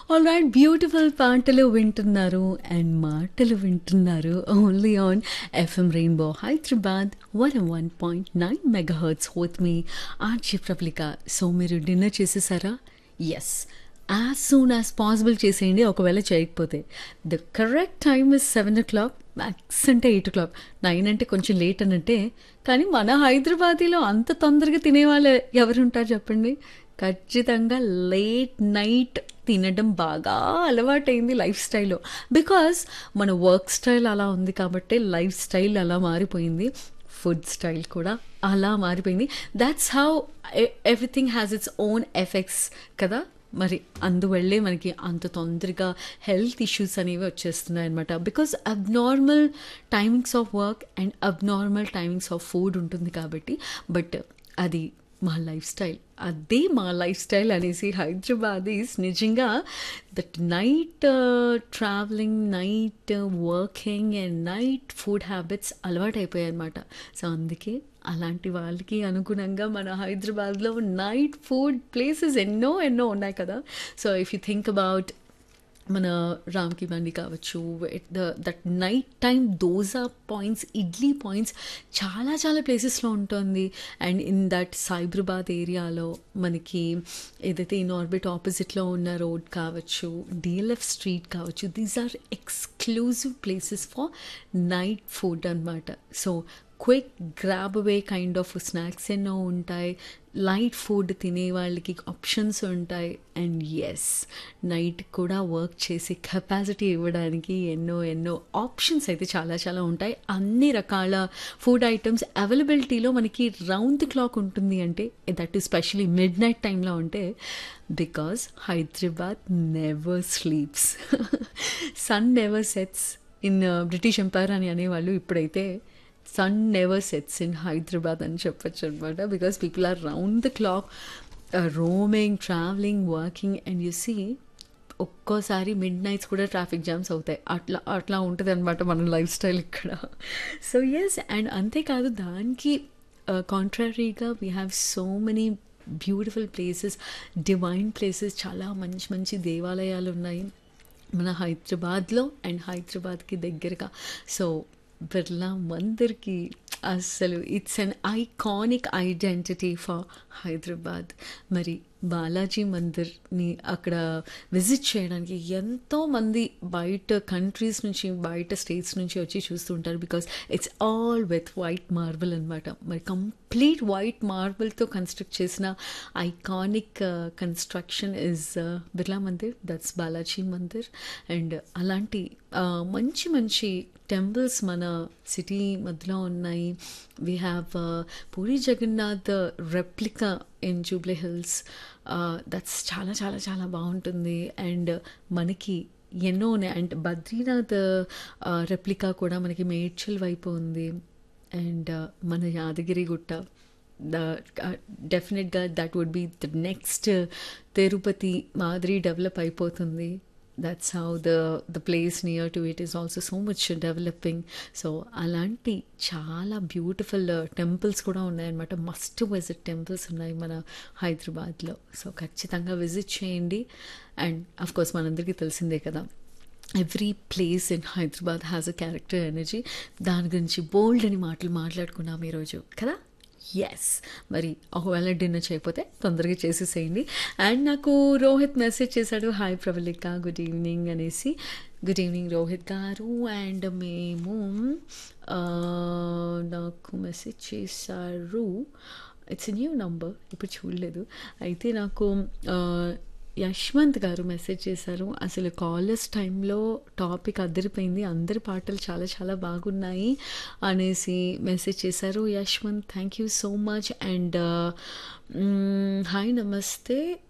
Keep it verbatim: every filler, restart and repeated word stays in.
All right, beautiful పాటలు వింటున్నారు and మాటలు వింటున్నారు only on FM rainbow Hyderabad one one point nine mega hurts with me RJ Prabalika. So మీరు dinner చేసేసారా? Yes, as soon as possible చేసేయండి. ఒకవేళ చేయకపోతే the correct time is seven oh clock, max అంటే eight ఓ clock. Nine అంటే కొంచెం late అనంటే, కానీ మన హైదరాబాదీలో అంత తొందరగా తినేవాళ్ళు ఎవరుంటారు చెప్పండి? ఖచ్చితంగా లేట్ నైట్ తినడం బాగా అలవాటైంది లైఫ్ స్టైల్లో. బికాస్ మన వర్క్ స్టైల్ అలా ఉంది కాబట్టి లైఫ్ స్టైల్ అలా మారిపోయింది, ఫుడ్ స్టైల్ కూడా అలా మారిపోయింది. That's how everything has its own effects కదా. మరి అందువల్లే మనకి అంత తొందరగా హెల్త్ ఇష్యూస్ అనేవి వచ్చేస్తున్నాయి అనమాట. Because abnormal timings of work and abnormal timings of food ఉంటుంది కాబట్టి. బట్ అది మా లైఫ్ స్టైల్, అదే మా లైఫ్ స్టైల్ అనేసి హైదరాబాదీస్ నిజంగా that night travelling, night working and night food habits అలవాటు అయిపోయాయి అనమాట. సో అందుకే అలాంటి వాళ్ళకి అనుగుణంగా మన హైదరాబాద్లో నైట్ ఫుడ్ ప్లేసెస్ ఎన్నో ఎన్నో ఉన్నాయి కదా. So if you think about మన రామ్కి బండి కావచ్చు, the that night time dosa points, idli points చాలా చాలా ప్లేసెస్లో ఉంటుంది. అండ్ ఇన్ దట్ సైబరాబాద్ ఏరియాలో మనకి ఏదైతే ఇన్ ఆర్బిట్ ఆపోజిట్లో ఉన్న రోడ్ కావచ్చు, డిఎల్ఎఫ్ స్ట్రీట్ కావచ్చు, these are exclusive places for night food అనమాట. So quick grab away kind of snacks ఎన్నో ఉంటాయి, లైట్ ఫుడ్ తినే వాళ్ళకి ఆప్షన్స్ ఉంటాయి. అండ్ ఎస్, నైట్ కూడా వర్క్ చేసి కెపాసిటీ ఇవ్వడానికి ఎన్నో ఎన్నో ఆప్షన్స్ అయితే చాలా చాలా ఉంటాయి. అన్ని రకాల ఫుడ్ ఐటమ్స్ అవైలబిలిటీలో మనకి రౌండ్ ది క్లాక్ ఉంటుంది. అంటే that is especially mid night టైంలో ఉంటే, because Hyderabad never sleeps, sun never sets in British empire అని అనేవాళ్ళు. ఇప్పుడైతే sun never sets in Hyderabad అని చెప్పచ్చు అనమాట. Because people R round the clock roaming, travelling, working. And you see ఒక్కోసారి మిడ్ నైట్స్ కూడా ట్రాఫిక్ జామ్స్ అవుతాయి. అట్లా అట్లా ఉంటుంది అనమాట మన లైఫ్ స్టైల్ ఇక్కడ. సో ఎస్, అండ్ అంతేకాదు దానికి కాంట్రరీగా we have so many beautiful places, divine places, చాలా మంచి మంచి దేవాలయాలు ఉన్నాయి మన హైదరాబాద్లో అండ్ హైదరాబాద్కి దగ్గరగా. సో బిర్లా మందిర్కి అసలు it's an iconic identity for Hyderabad. మరి బాలాజీ మందిర్ని అక్కడ విజిట్ చేయడానికి ఎంతోమంది బయట కంట్రీస్ నుంచి, బయట స్టేట్స్ నుంచి వచ్చి చూస్తుంటారు. Because it's all with white marble అనమాట. మరి కంప్లీట్ వైట్ మార్బుల్తో కన్స్ట్రక్ట్ చేసిన iconic construction is Birla Mandir, that's Balaji Mandir. And అలాంటి మంచి మంచి టెంపుల్స్ మన సిటీ మధ్యలో ఉన్నాయి. We have puri Jagannadh replica in Jubilee hills, that's చాలా చాలా చాలా బాగుంటుంది. అండ్ మనకి ఎన్నో ఉన్నాయి. అండ్ బద్రీనాథ్ రెప్లికా కూడా మనకి మేడ్చల్ వైపు ఉంది. అండ్ మన యాదగిరి గుట్ట, ద డెఫినెట్గా that would be the next Tirupati మాదిరి డెవలప్ అయిపోతుంది. That's how the the place near to it is also so much developing. So అలాంటి చాలా బ్యూటిఫుల్ టెంపుల్స్ కూడా ఉన్నాయన్నమాట. మస్ట్ విజిట్ టెంపుల్స్ ఉన్నాయి మన హైదరాబాద్లో. సో ఖచ్చితంగా విజిట్ చేయండి. అండ్ అఫ్ కోర్స్ మనందరికీ తెలిసిందే కదా, every place in Hyderabad has a character, energy. దాని గురించి బోల్డ్ అని మాటలు మాట్లాడుకున్నాం ఈరోజు కదా. ఎస్, మరి ఒకవేళ డిన్నర్ చేయకపోతే తొందరగా చేసేసేయండి. అండ్ నాకు రోహిత్ మెసేజ్ చేశాడు, హాయ్ ప్రవళిక, గుడ్ ఈవినింగ్ అనేసి. గుడ్ ఈవినింగ్ రోహిత్ గారు. అండ్ మేము నాకు మెసేజ్ చేశారు, ఇట్స్ న్యూ నంబర్, ఇప్పుడు చూడలేదు. అయితే నాకు యశ్వంత్ గారు మెసేజ్ చేశారు, అసలు కాలర్స్ టైంలో టాపిక్ అదిరిపోయింది, అందరి పాటలు చాలా చాలా బాగున్నాయి అనేసి మెసేజ్ చేశారు. Yashwant, thank you so much. And hi నమస్తే